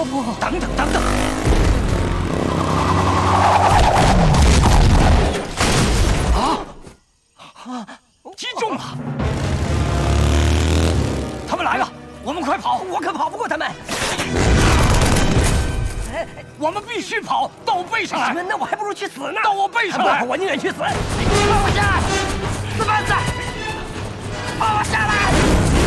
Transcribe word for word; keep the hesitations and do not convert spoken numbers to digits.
不不， 等等等等！啊啊！击中了！他们来了，我们快跑！ 我可跑不过他们。 我们必须跑，到我背上来！ 那我还不如去死呢！ 到我背上来！ 我宁愿去死！放我下！斯班子，放我下来！